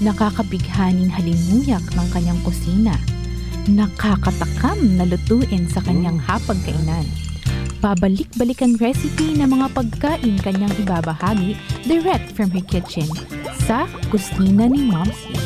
nakakabighaning halimuyak ng kanyang kusina, nakakatakam na lutuin sa kanyang hapagkainan. Pabalik-balik ang recipe ng mga pagkain kanyang ibabahagi direct from her kitchen sa kusina ni Momsy.